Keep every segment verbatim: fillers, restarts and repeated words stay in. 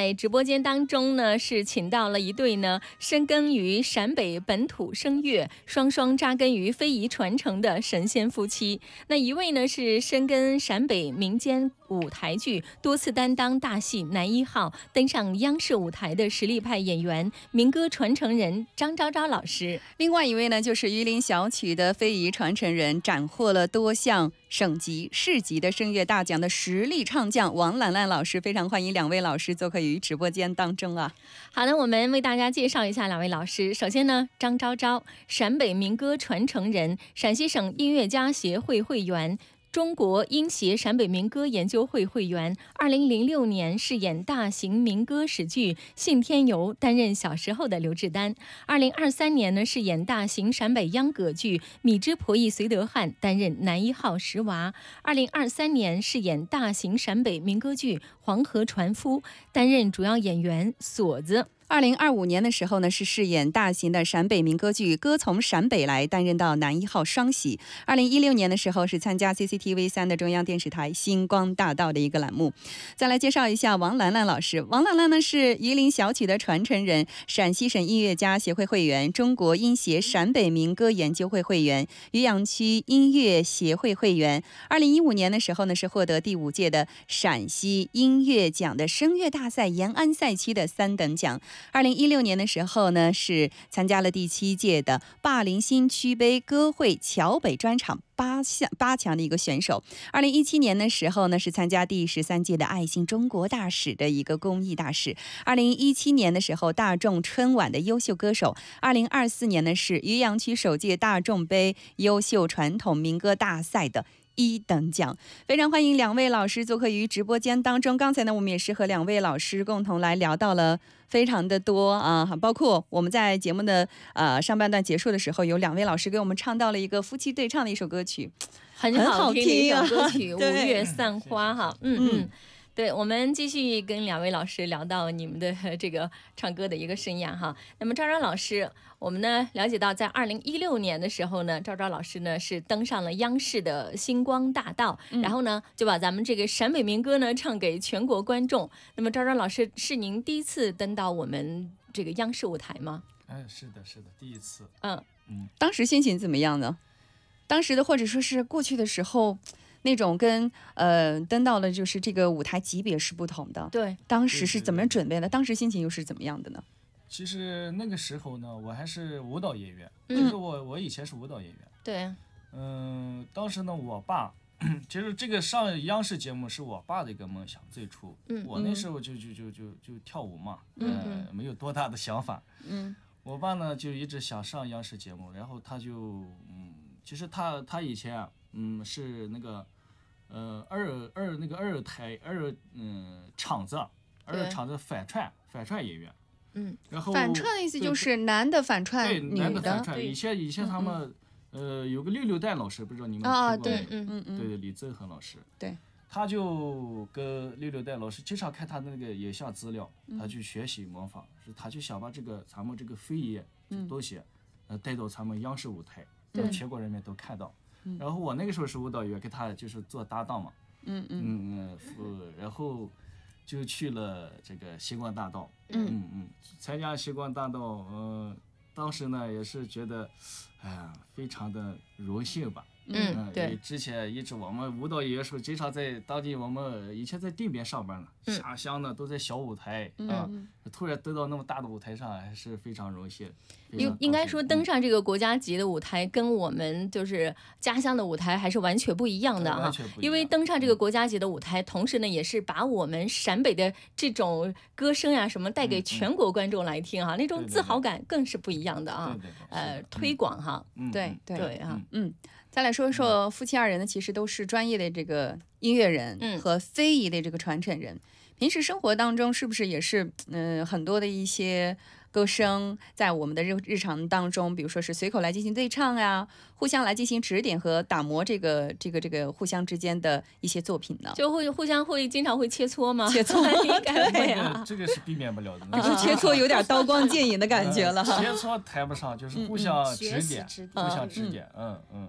在直播间当中呢，是请到了一对呢深耕于陕北本土声乐、双双扎根于非遗传承的神仙夫妻。那一位呢是深耕陕北民间舞台剧，多次担当大戏男一号，登上央视舞台的实力派演员、民歌传承人张昭昭老师。 另外一位呢，就是榆林小曲的非遗传承人，斩获了多项省级、市级的声乐大奖的实力唱将王兰兰老师。非常欢迎两位老师做客于直播间当中啊。 好的，我们为大家介绍一下两位老师。首先呢，张昭昭，陕北民歌传承人，陕西省音乐家协会会员，中国音协陕北民歌研究会会员，二零零六年饰演大型民歌史剧《信天游》，担任小时候的刘志丹。二零二三年呢，饰演大型陕北秧歌剧《米脂婆姨随德汉》，担任男一号石娃。二零二三年饰演大型陕北民歌剧《黄河船夫》，担任主要演员锁子。 二零二五年的时候呢，是饰演大型的陕北民歌剧《歌从陕北来》，担任到男一号双喜。二零一六年的时候是参加 C C T V 三的中央电视台星光大道的一个栏目。再来介绍一下王兰兰老师。王兰兰呢是榆林小曲的传承人，陕西省音乐家协会会员，中国音协陕北民歌研究会会员，渔阳区音乐协会会员。二零一五年的时候呢，是获得第五届的陕西音乐奖的声乐大赛延安赛区的三等奖。二零一六年的时候呢，是参加了第七届的灞陵新区杯歌会桥北专场八项八强的一个选手。二零一七年的时候呢，是参加第十三届的爱心中国大使的一个公益大使。二零一七年的时候，大众春晚的优秀歌手。二零二四年呢，是渔阳区首届大众杯优秀传统民歌大赛的一等奖。非常欢迎两位老师做客于直播间当中。刚才呢，我们也是和两位老师共同来聊到了非常的多啊，包括我们在节目的呃上半段结束的时候，有两位老师给我们唱到了一个夫妻对唱的一首歌曲， 很好听的一首歌曲《 啊、 五月散花》哈，嗯嗯。嗯对，我们继续跟两位老师聊到你们的这个唱歌的一个生涯哈。那么昭昭老师，我们呢了解到，在二零一六年的时候呢，昭昭老师呢是登上了央视的星光大道，嗯、然后呢就把咱们这个陕北民歌呢唱给全国观众。那么昭昭老师，是您第一次登到我们这个央视舞台吗？ 哎，是的，是的，第一次。 嗯嗯，当时心情怎么样呢？当时的或者说是过去的时候。那种跟呃登到了就是这个舞台级别是不同的。 对， 当时是怎么准备的？当时心情又是怎么样的呢？ 其实那个时候呢，我还是舞蹈演员，嗯、就是我我以前是舞蹈演员。 对， 嗯、呃，当时呢，我爸其实这个上央视节目是我爸的一个梦想，最初，嗯、我那时候就就就就就跳舞嘛，嗯、呃，没有多大的想法。嗯，我爸呢就一直想上央视节目，然后他就嗯，其实他他以前啊，嗯是那个。呃，二二那个二台二嗯、呃、场子，二场子反串反串演员，嗯，然后反串的意思就是男的反串对女的， 男的反串。以前以前他们、嗯、呃有个六六代老师，不知道你们听过啊？对，嗯嗯嗯， 对李增恒老师， 对， 他就跟六六代老师经常看他的那个影像资料，他去学习模仿，是、嗯、他就想把这个咱们这个非遗东西，呃带到咱们央视舞台，让全国人民都看到。然后我那个时候是舞蹈员，跟他就是做搭档嘛，嗯嗯嗯，然后就去了这个星光大道，嗯嗯嗯，参加星光大道，嗯、呃，当时呢也是觉得，哎呀，非常的荣幸吧。 嗯，呃、对。 之前一直我们舞蹈演员时候，经常在当地，我们以前在定边上班呢，嗯、下乡呢都在小舞台、嗯、啊，突然登到那么大的舞台上，还是非常荣幸。 应应该说，登上这个国家级的舞台，跟我们就是家乡的舞台还是完全不一样的哈。因为登上这个国家级的舞台，同时呢，也是把我们陕北的这种歌声呀、啊、什么带给全国观众来听哈，嗯、那种自豪感更是不一样的啊。 对对对呃，推广哈， 嗯、对对对啊， 嗯。再来说一说夫妻二人呢，其实都是专业的这个音乐人和非遗的这个传承人。嗯、平时生活当中是不是也是嗯、呃、很多的一些歌声在我们的日日常当中，比如说是随口来进行对唱呀，互相来进行指点和打磨这个这个这个互相之间的一些作品呢？ 就会互相会经常会切磋吗？ 切磋应该会啊，这个是避免不了的。 可是切磋有点刀光剑影的感觉了哈。 切磋谈不上，就是互相指点，互相指点，嗯嗯。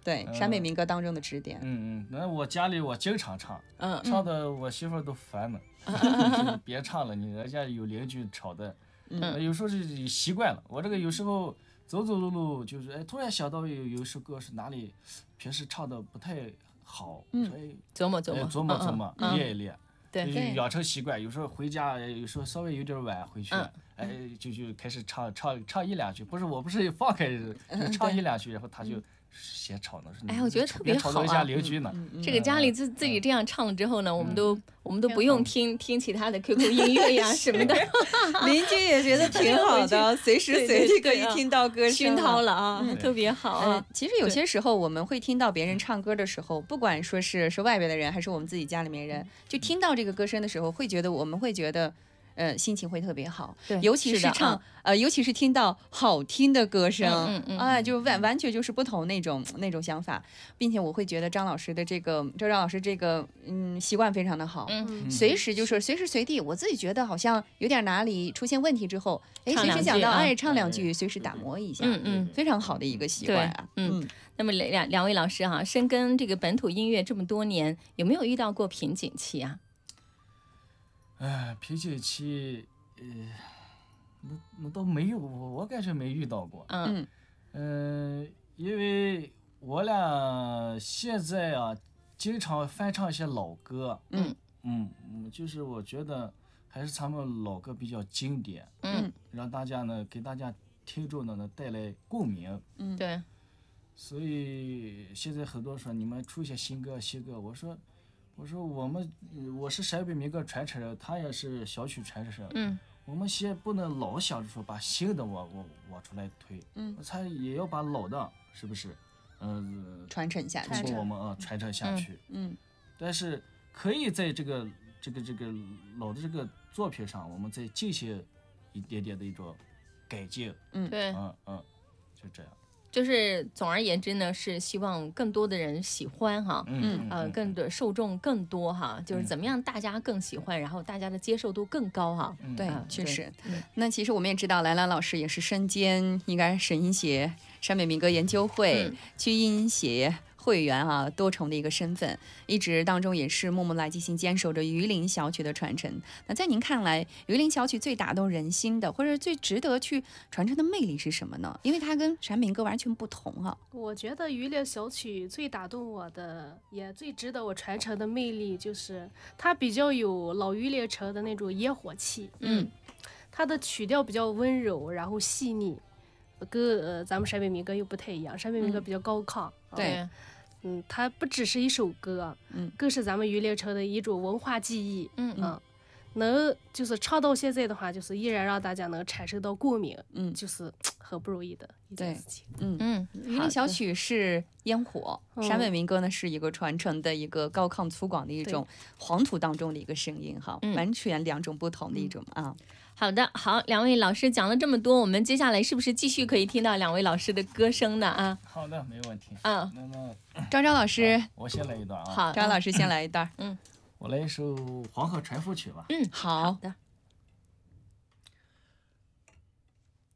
对，陕北民歌当中的指点。 嗯嗯，那我家里我经常唱， 嗯， 唱的我媳妇儿都烦了，就是别唱了，你人家有邻居吵的。嗯，有时候是习惯了，我这个有时候走走路路就是哎，突然想到有有一首歌是哪里平时唱的不太好， 嗯， 所以琢磨琢磨， 琢磨琢磨，练一练。 对， 养成习惯，有时候回家，有时候稍微有点晚回去，哎，就就开始唱唱唱一两句，不是我不是放开就唱一两句，然后他就嫌吵呢。 哎，我觉得特别好啊！ 吵到一下邻居呢。 这个家里自自己这样唱了之后呢，我们都我们都不用听听其他的 Q Q 音乐呀什么的， 邻居也觉得挺好的，随时随地可以听到歌声， 熏陶了啊，特别好啊。 其实有些时候我们会听到别人唱歌的时候，不管说是是外边的人还是我们自己家里面人，就听到这个歌声的时候，会觉得我们会觉得。呃，心情会特别好， 对， 尤其是唱，呃，尤其是听到好听的歌声， 嗯嗯， 啊，就完完全就是不同那种那种想法，并且我会觉得张老师的这个周张老师这个嗯习惯非常的好， 嗯， 随时就是随时随地，我自己觉得好像有点哪里出现问题之后，哎，随时想到哎唱两句，随时打磨一下， 嗯嗯， 非常好的一个习惯啊， 嗯。那么两两位老师哈，深耕这个本土音乐这么多年，有没有遇到过瓶颈期啊？ 哎，瓶颈期，呃，那那倒没有，我我感觉没遇到过。 嗯嗯、呃，因为我俩现在啊，经常翻唱一些老歌。 嗯嗯嗯，就是我觉得还是咱们老歌比较经典。 嗯， 让大家呢，给大家听众呢，能带来共鸣。 嗯，对。 所以现在很多说你们出一些新歌新歌，我说。我说我们我是陕北民歌传承人，他也是小曲传承人。 嗯， 我们先不能老想着说把新的往往往出来推， 嗯， 他也要把老的，是不是？嗯、呃， 传承下去， 通过我们啊传承下去。 嗯， 但是可以在这个这个这个老的这个作品上，我们再进行一点点的一种改进。 嗯，对， 嗯嗯，就这样。 就是总而言之呢，是希望更多的人喜欢哈， 嗯呃，更多受众更多哈，就是怎么样大家更喜欢，然后大家的接受度更高哈。 嗯、 对，确实。 嗯、 那其实我们也知道，兰兰老师也是身兼应该沈音协陕北民歌研究会、 嗯、 曲音协会员啊，多重的一个身份，一直当中也是默默来进行坚守着榆林小曲的传承。那在您看来，榆林小曲最打动人心的，或者最值得去传承的魅力是什么呢？因为它跟陕北民歌完全不同啊。 我觉得榆林小曲最打动我的，也最值得我传承的魅力，就是它比较有老榆林城的那种烟火气。 嗯， 它的曲调比较温柔，然后细腻，跟呃咱们陕北民歌又不太一样。陕北民歌比较高亢。 嗯、对。 嗯嗯，它不只是一首歌， 嗯， 更是咱们榆林城的一种文化记忆， 嗯嗯，能就是唱到现在的话，就是依然让大家能产生到共鸣， 嗯， 就是很不容易的一件事情。 嗯嗯，榆林小曲是烟火，陕北民歌呢是一个传承的一个高亢粗犷的一种黄土当中的一个声音哈， 嗯、 完全两种不同的一种、嗯、啊。 好的，好，两位老师讲了这么多，我们接下来是不是继续可以听到两位老师的歌声呢？啊， 好的，没问题。 嗯， 那么张张老师， 我先来一段啊。 好， 张老师先来一段。 嗯， 我来一首《黄河船夫曲》吧。 嗯， 好的。